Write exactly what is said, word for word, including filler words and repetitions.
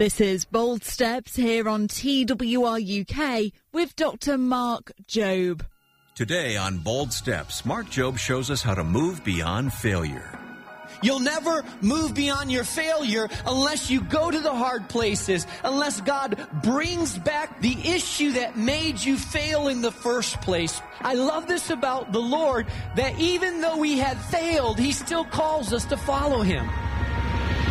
This is Bold Steps here on T W R U K with Doctor Mark Jobe. Today on Bold Steps, Mark Jobe shows us how to move beyond failure. You'll never move beyond your failure unless you go to the hard places, unless God brings back the issue that made you fail in the first place. I love this about the Lord, that even though we had failed, He still calls us to follow Him.